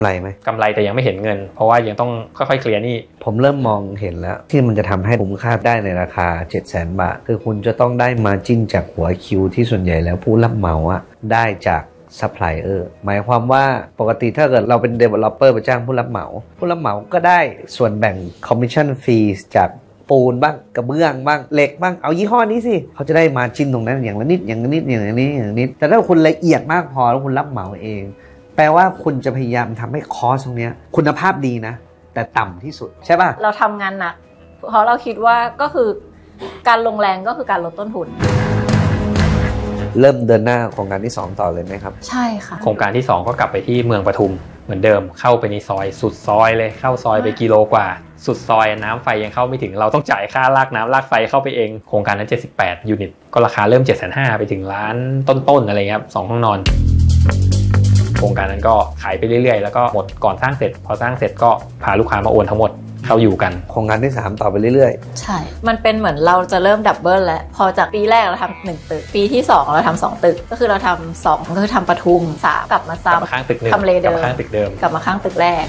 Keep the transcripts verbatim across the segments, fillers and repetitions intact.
กำไรไหมกำไรแต่ยังไม่เห็นเงินเพราะว่ายังต้องค่อยๆเคลียร์นี่ผมเริ่มมองเห็นแล้วที่มันจะทำให้คุ้มค่าได้ในราคา เจ็ดแสน บาทคือคุณจะต้องได้ margin จากหัวคิวที่ส่วนใหญ่แล้วผู้รับเหมาอะได้จากซัพพลายเออร์หมายความว่าปกติถ้าเกิดเราเป็น developer ไปจ้างผู้รับเหมาผู้รับเหมาก็ได้ส่วนแบ่ง commission fees จากปูนบ้างกระเบื้องบ้างเหล็กบ้างเอายี่ห้อนี้สิเขาจะได้ margin ตรงนั้นอย่างละนิดอย่างละนิดอย่างละนิดอย่างละนิดแต่ถ้าคุณละเอียดมากพอแล้วคุณรับเหมาเองแปลว่าคุณจะพยายามทำให้คอสตรงนี้คุณภาพดีนะแต่ต่ำที่สุดใช่ป่ะเราทำงานหนักเพราะเราคิดว่าก็คือการลงแรงก็คือการลดต้นทุนเริ่มเดินหน้าโครงการที่สองต่อเลยไหมครับใช่ค่ะโครงการที่สองก็กลับไปที่เมืองปทุมเหมือนเดิมเข้าไปในซอยสุดซอยเลยเข้าซอยไปกิโลกว่าสุดซอยน้ำไฟยังเข้าไม่ถึงเราต้องจ่ายค่าลากน้ำลากไฟเข้าไปเองโครงการนั้นเจ็ดสิบแปดยูนิตก็ราคาเริ่ม เจ็ดแสนห้าหมื่น ไปถึงล้านต้นๆอะไรเงี้ยครับสองห้องนอนโครงการนั้นก็ขายไปเรื่อยๆแล้วก็หมดก่อนสร้างเสร็จพอสร้างเสร็จก็พาลูกค้ามาโอนทั้งหมดเข้าอยู่กันโครงการที่สามต่อไปเรื่อยๆใช่มันเป็นเหมือนเราจะเริ่มดับเบิลแล้วพอจากปีแรกเราทำหนึ่งตึกปีที่สองเราทำสองตึกก็คือเราทำสองก็คือทำปทุมสามกลับมาซ้ำข้างตึกหนึ่งทำเลเดิมข้างตึกเดิมกลับมาข้างตึกแรก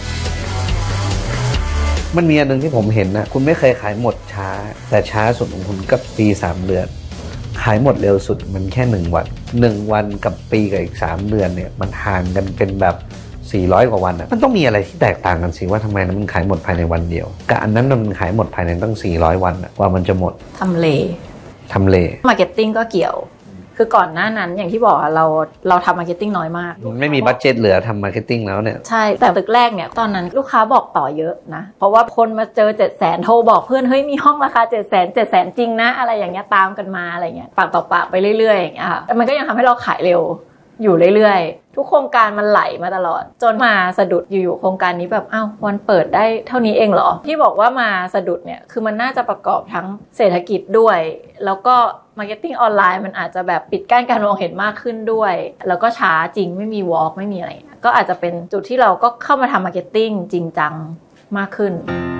มันมีอันนึงที่ผมเห็นนะคุณไม่เคยขายหมดช้าแต่ช้าสุดของคุณก็ปีสามเดือนขายหมดเร็วสุดมันแค่หนึ่งวันหนึ่งวันกับปีกับอีกสามเดือนเนี่ยมันห่างกันเป็นแบบสี่ร้อยกว่าวันอ่ะมันต้องมีอะไรที่แตกต่างกันสิว่าทำไมมันขายหมดภายในวันเดียวกับอันนั้นมันขายหมดภายในตั้งสี่ร้อยวันอ่ะว่ามันจะหมดทำเลทำเลมาร์เก็ตติ้งก็เกี่ยวคือก่อนหน้านั้นอย่างที่บอกเราเราทำมาร์เก็ตติ้งน้อยมากไม่มีบัดเจ็ตเหลือทำมาร์เก็ตติ้งแล้วเนี่ยใช่แต่ตึกแรกเนี่ยตอนนั้นลูกค้าบอกต่อเยอะนะเพราะว่าคนมาเจอ เจ็ดแสน โทรบอกเพื่อนเฮ้ยมีห้องราคา เจ็ดแสน เจ็ดแสน จริงนะอะไรอย่างเงี้ยตามกันมาอะไรเงี้ยปากต่อปากไปเรื่อยๆอย่างเงี้ยค่ะแต่มันก็ยังทำให้เราขายเร็วอยู่เรื่อยๆทุกโครงการมันไหลมาตลอดจนมาสะดุดอยู่ๆโครงการนี้แบบอ้าววันเปิดได้เท่านี้เองเหรอที่บอกว่ามาสะดุดเนี่ยคือมันน่าจะประกอบทั้งเศรษฐกิจด้วยแล้วก็มาร์เก็ตติ้งออนไลน์มันอาจจะแบบปิดกั้นการมองเห็นมากขึ้นด้วยแล้วก็ช้าจริงไม่มีวอล์กไม่มีอะไรก็อาจจะเป็นจุดที่เราก็เข้ามาทำมาร์เก็ตติ้งจริงจังมากขึ้น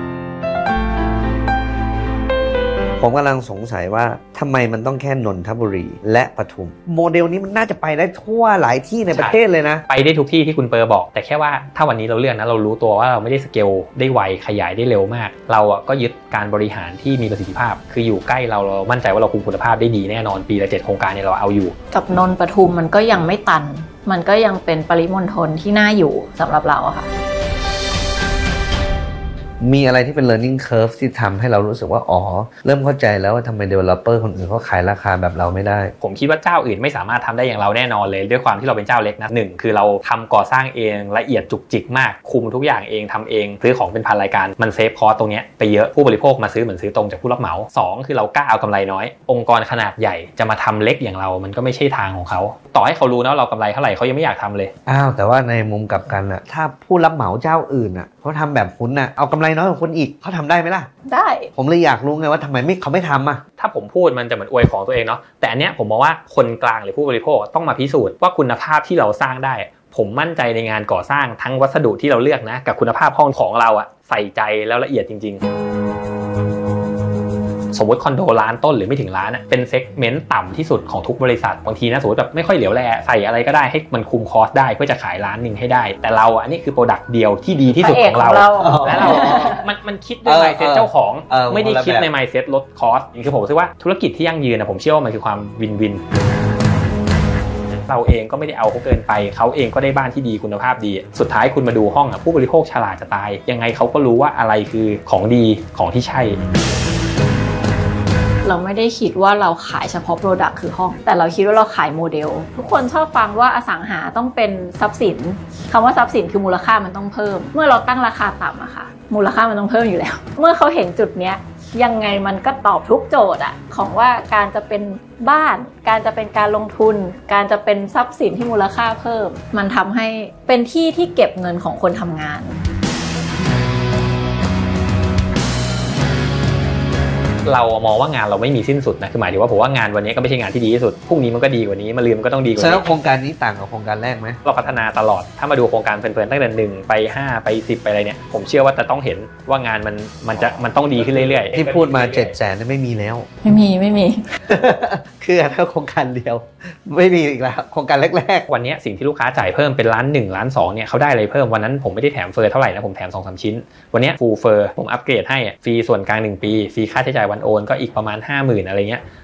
ผมกำลังสงสัยว่าทำไมมันต้องแค่นนทบุรีและปทุมโมเดลนี้มันน่าจะไปได้ทั่วหลายที่ในประเทศเลยนะไปได้ทุกที่ที่คุณเปอร์บอกแต่แค่ว่าถ้าวันนี้เราเลือกนะเรารู้ตัวว่าเราไม่ได้สเกลได้ไวขยายได้เร็วมากเราอ่ะก็ยึดการบริหารที่มีประสิทธิภาพคืออยู่ใกล้เราเรามั่นใจว่าเราคุมคุณภาพได้ดีแน่นอนปีละเจ็ดโครงการเนี่ยเราเอาอยู่กับนนปทุมมันก็ยังไม่ตันมันก็ยังเป็นปริมณฑลที่น่าอยู่สำหรับเราอะค่ะมีอะไรที่เป็น learning curve ที่ทำให้เรารู้สึกว่าอ๋อเริ่มเข้าใจแล้วว่าทำไม developer คนอื่นเขาขายราคาแบบเราไม่ได้ผมคิดว่าเจ้าอื่นไม่สามารถทำได้อย่างเราแน่นอนเลยด้วยความที่เราเป็นเจ้าเล็กนะหนึ่งคือเราทำก่อสร้างเองละเอียดจุกจิกมากคุมทุกอย่างเองทำเองซื้อของเป็นพันรายการมันเซฟคอสตรงนี้ไปเยอะผู้บริโภคมาซื้อเหมือนซื้อตรงจากผู้รับเหมาสองคือเรากล้าเอากำไรน้อยองค์กรขนาดใหญ่จะมาทำเล็กอย่างเรามันก็ไม่ใช่ทางของเขาต่อให้เขารู้นะเรากำไรเท่าไหร่เขายังไม่อยากทำเลยอ้าวแต่ว่าในมุมกลับกันอะถ้าผู้รับเหมาเจ้าอื่นอะเขาทำแบบคุณน่ะเอากำไรน้อยกว่าคุณอีกเขาทำได้ไหมล่ะได้ผมเลยอยากรู้ไงว่าทำไมไม่เขาไม่ทำอ่ะถ้าผมพูดมันจะเหมือนอวยของตัวเองเนาะแต่อันเนี้ยผมมองว่าคนกลางหรือผู้บริโภคต้องมาพิสูจน์ว่าคุณภาพที่เราสร้างได้ผมมั่นใจในงานก่อสร้างทั้งวัสดุที่เราเลือกนะกับคุณภาพห้องของเราอะใส่ใจแล้วละเอียดจริงๆสมมติคอนโดล้านต้นหรือไม่ถึงล้านอ่ะเป็นเซกเมนต์ต่ำที่สุดของทุกบริษัทบางทีนะสมมติแบบไม่ค่อยเหลียวแลใส่อะไรก็ได้ให้มันคุมคอสได้เพื่อจะขายล้านนึงให้ได้แต่เราอ่ะนี่คือโปรดักต์เดียวที่ดีที่สุดของเราและเรามันมันคิดด้วย mindset เจ้าของไม่ได้คิดใน mindset ลดคอสนี่คือผมคิดว่าธุรกิจที่ยั่งยืนนะผมเชื่อว่ามันคือความวินวินเราเองก็ไม่ได้เอาเขาเกินไปเขาเองก็ได้บ้านที่ดีคุณภาพดีสุดท้ายคุณมาดูห้องอ่ะผู้บริโภคฉลาดจะตายยังไงเขาก็รู้ว่าอะไรคือของดีของที่ใช่เราไม่ได้คิดว่าเราขายเฉพาะ product คือห้องแต่เราคิดว่าเราขายโมเดลทุกคนชอบฟังว่าอสังหาต้องเป็นทรัพย์สินคำว่าทรัพย์สินคือมูลค่ามันต้องเพิ่มเมื่อเราตั้งราคาต่ำอะค่ะมูลค่ามันต้องเพิ่มอยู่แล้วเมื่อเขาเห็นจุดเนี้ยยังไงมันก็ตอบทุกโจทย์อะของว่าการจะเป็นบ้านการจะเป็นการลงทุนการจะเป็นทรัพย์สินที่มูลค่าเพิ่มมันทำให้เป็นที่ที่เก็บเงินของคนทำงานเรามองว่างานเราไม่มีสิ้นสุดนะคือหมายถึงว่าผมว่างานวันนี้ก็ไม่ใช่งานที่ดีที่สุดพรุ่งนี้มันก็ดีกว่านี้มะรืนมันก็ต้องดีกว่านี้แล้วโครงการนี้ต่างกับโครงการแรกไหมเราพัฒนาตลอดถ้ามาดูโครงการเพลินๆตั้งแต่หนึ่งไปห้าไปสิบไปอะไรเนี่ยผมเชื่อว่าจะต้องเห็นว่างานมันมันจะมันต้องดีขึ้นเรื่อยๆที่พูดมาเจ็ดแสนไม่มีแล้วไม่มีไม่มีคือถ้าโครงการเดียวไม่มีอีกแล้วโครงการแรกๆวันนี้สิ่งที่ลูกค้าจ่ายเพิ่มเป็นล้านหนึ่งล้านสองเนี่ยเขาได้อะไรเพิ่มวันนั้นผมไม่ได้แถมเฟอร์เท่าไหร่นะผมแถม สองสาม ชิ้นวันนี้ฟูลเฟอร์ผมอัปเกรดให้ฟรีส่วนกลางหนึ่งปีฟรีค่าใช้จ่ายวันโอนก็อีกประมาณ ห้าหมื่น อะไรเงี้ย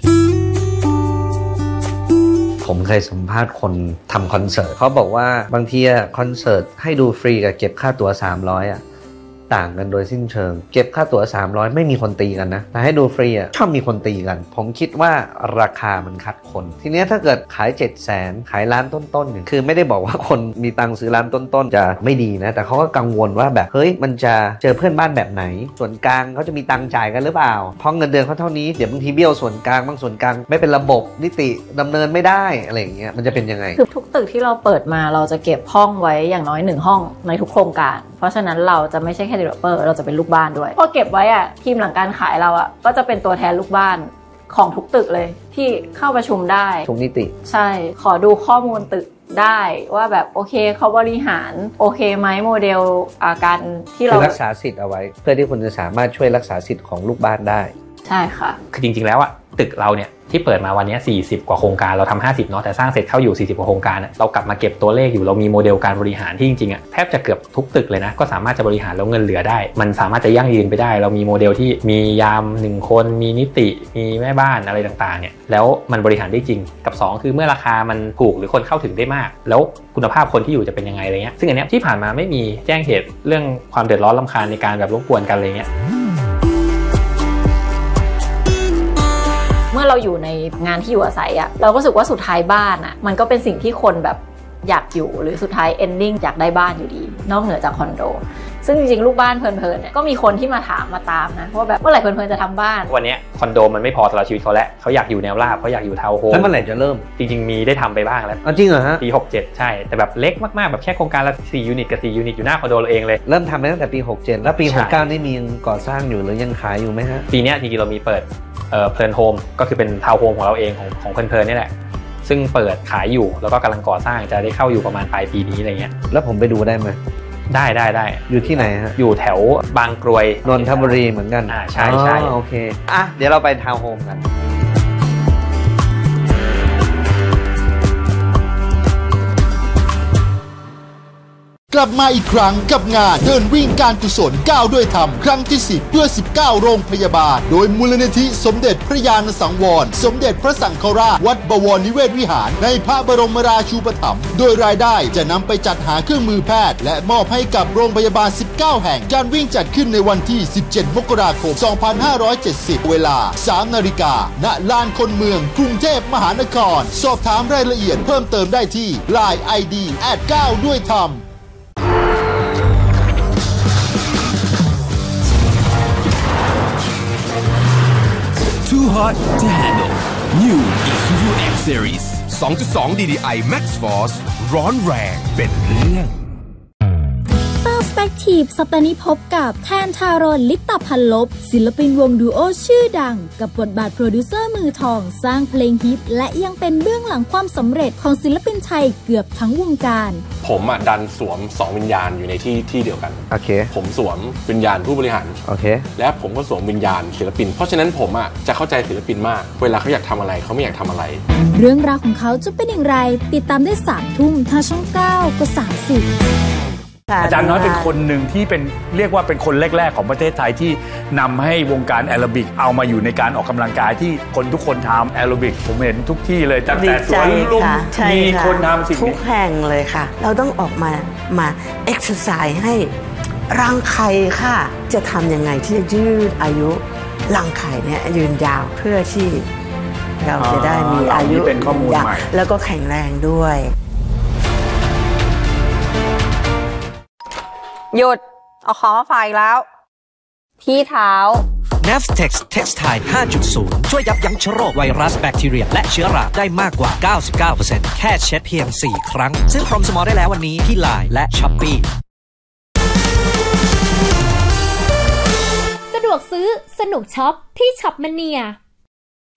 ผมเคยสัมภาษณ์คนทำคอนเสิร์ตเขาบอกว่าบางทีคอนเสิร์ตให้ดูฟรีกับเก็บค่าตั๋วสามร้อยอ่ะต่างกันโดยสิ้นเชิงเก็บค่าตั๋วสามร้อยไม่มีคนตีกันนะแต่ให้ดูฟรีอ่ะชอบมีคนตีกันผมคิดว่าราคามันคัดคนทีนี้ถ้าเกิดขาย เจ็ดแสน ขายล้านต้นๆเนี่ยคือไม่ได้บอกว่าคนมีตังค์ซื้อล้านต้นๆจะไม่ดีนะแต่เขาก็กังวลว่าแบบเฮ้ยมันจะเจอเพื่อนบ้านแบบไหนส่วนกลางเขาจะมีตังค์จ่ายกันหรือเปล่าเพราะเงินเดือนเขาเท่านี้เดี๋ยวบางทีเบี้ยวส่วนกลางบางส่วนกลางไม่เป็นระบบนิติดำเนินไม่ได้อะไรอย่างเงี้ยมันจะเป็นยังไงคือทุกตึกที่เราเปิดมาเราจะเก็บห้องไว้อย่างน้อยหนึ่งห้องในทุกโครงการเพราะฉะนั้นเราจะไม่ใช่แค่ developer เราจะเป็นลูกบ้านด้วยพอเก็บไว้อะทีมหลังการขายเราอะก็จะเป็นตัวแทนลูกบ้านของทุกตึกเลยที่เข้าประชุมได้ทุกนิติใช่ขอดูข้อมูลตึกได้ว่าแบบโอเคเขาบริหารโอเคไหมโมเดลอาการที่เรารักษาสิทธิ์เอาไว้เพื่อที่คุณจะสามารถช่วยรักษาสิทธิ์ของลูกบ้านได้ใช่ค่ะคือจริงๆแล้วอะตึกเราเนี่ยที่เปิดมาวันนี้สี่สิบกว่าโครงการเราทำห้าสิบเนาะแต่สร้างเสร็จเข้าอยู่สี่สิบกว่าโครงการเรากลับมาเก็บตัวเลขอยู่เรามีโมเดลการบริหารที่จริงๆอ่ะแทบจะเกือบทุกตึกเลยนะก็สามารถจะบริหารแล้วเงินเหลือได้มันสามารถจะยั่งยืนไปได้เรามีโมเดลที่มียามหนึ่งคนมีนิติมีแม่บ้านอะไรต่างๆเนี่ยแล้วมันบริหารได้จริงกับสองคือเมื่อราคามันถูกหรือคนเข้าถึงได้มากแล้วคุณภาพคนที่อยู่จะเป็นยังไงอะไรเงี้ยซึ่งอันเนี้ยที่ผ่านมาไม่มีแจ้งเหตุเรื่องความเดือดร้อนรำคาญในการแบบรบกวนกันอะไรเงี้ยเมื่อเราอยู่ในงานที่อยู่อาศัยอะเราก็รู้สึกว่าสุดท้ายบ้านอะมันก็เป็นสิ่งที่คนแบบอยากอยู่หรือสุดท้าย ending อยากได้บ้านอยู่ดีนอกเหนือจากคอนโดซึ่งจริงๆลูกบ้านเพลินๆเนี่ยก็มีคนที่มาถามมาตามนะว่าแบบเมื่อไหร่เพลินๆจะทำบ้านวันนี้คอนโดมันไม่พอสำหรับชีวิตเขาแล้วเขาอยากอยู่แนวราบเขาอยากอยู่ทาวน์โฮมแล้วเมื่อไหร่จะเริ่มจริงๆมีได้ทำไปบ้างแล้วจริงเหรอฮะปีหกเจ็ดใช่แต่แบบเล็กมากๆแบบแค่โครงการละสี่ยูนิตกับสี่ยูนิตอยู่หน้าคอนโดเราเองเลยเริ่มทำไปตั้งแต่ปีหกเจ็ดแล้วปีหกเก้านี่มีก่อสร้างอยู่หรือยังขายอยู่ไหมฮะปีนี้จริงๆเรามีเปิดเอ่อเพลินโฮมก็คือเป็นทาวน์โฮมของเราเองของของเพลินๆนี่แหละซึ่งเปิดขายอยู่แล้วก็กำลังก่อสร้างจะได้เข้าอยู่ประมาณปลายปีนี้อะไรเงี้ยแล้วผมไปดูได้ไหมได้ได้ได้อยู่ที่ไหนฮะอยู่แถวบางกรวยนนทบุรีเหมือนกันอ่าใช่ใช่โอเคอ่ะเดี๋ยวเราไปทาวน์โฮมกันกลับมาอีกครั้งกับงานเดินวิ่งการกุศลก้าวด้วยธรรมครั้งที่สิบเพื่อสิบเก้าโรงพยาบาลโดยมูลนิธิสมเด็จพระญาณสังวรสมเด็จพระสังฆราชวัดบวรนิเวศวิหารในพระบรมราชูปถัมภ์โดยรายได้จะนำไปจัดหาเครื่องมือแพทย์และมอบให้กับโรงพยาบาลสิบเก้าแห่งการวิ่งจัดขึ้นในวันที่สิบเจ็ดมกราคมสองพันห้าร้อยเจ็ดสิบเวลา สามนาฬิกาณลานคนเมืองกรุงเทพมหานครสอบถามรายละเอียดเพิ่มเติมได้ที่ ไลน์ ไอ ดี แอท ก้าวด้วยธรรม Too hot to handle New Isuzu X Series สองจุดสอง ดี ดี ไอ Max Force ร้อนแรงเป็นเรื่อง Perspective สัปดาห์นี้พบกับแทนทารอนลิปตพันลบศิลปินวงดูโอชื่อดังกับบทบาทโปรดิวเซอร์มือทองสร้างเพลงฮิตและยังเป็นเบื้องหลังความสำเร็จของศิลปินไทยเกือบทั้งวงการผมอ่ะดันสวมสองวิญญาณอยู่ในที่ที่เดียวกันโอเคผมสวมวิญญาณผู้บริหารโอเคและผมก็สวมวิญญาณศิลปินเพราะฉะนั้นผมอ่ะจะเข้าใจศิลปินมากเวลาเขาอยากทำอะไรเขาไม่อยากทำอะไรเรื่องราวของเขาจะเป็นอย่างไรติดตามได้สามทุ่มทางช่องเก้าก็สามสิบอาจารย์น้อยเป็นคนหนึ่งที่เป็นเรียกว่าเป็นคนแรกๆของประเทศไทยที่นำให้วงการแอโรบิกเอามาอยู่ในการออกกำลังกายที่คนทุกคนทำแอโรบิกผมเห็นทุกที่เลยตั้งแต่สวนลุมมีคนทำสิ่งนี้ทุกแห่งเลยค่ะเราต้องออกมามาเอ็กซ์ไซส์ให้ร่างไข่ค่ะจะทำยังไงที่จะยืดอายุร่างไข่เนี่ยยืนยาวเพื่อที่เราจะได้มีอายุเป็นข้อมูลใหม่แล้วก็แข็งแรงด้วยหยุดเอาของมาฝากแล้วที่เท้า Navtex Textile ห้าจุดศูนย์ ช่วยยับยั้งเชื้อโรคไวรัสแบคทีเรียและเชื้อราได้มากกว่า เก้าสิบเก้าเปอร์เซ็นต์ แค่เช็ดเพียงสี่ครั้งซื้อพรมสมอลได้แล้ววันนี้ที่ ไลน์ และ Shopee วกซื้อสนุกช็อปที่ช็อปมเนีย